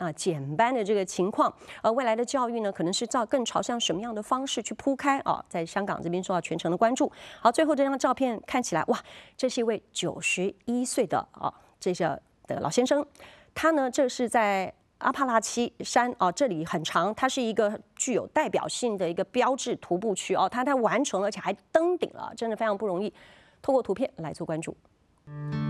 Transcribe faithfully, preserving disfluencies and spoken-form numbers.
啊减班的这个情况。呃，未来的教育呢，可能是照更朝向什么样的方式去铺开啊？在香港这边受到全城的关注。好，最后这张照片看起来，哇，这是一位九十一岁的啊，这个的老先生，他呢，这是在阿帕拉契山啊，这里很长，它是一个具有代表性的一个标志徒步区哦，他他完成了，而且还登顶了，真的非常不容易。透过图片来做关注。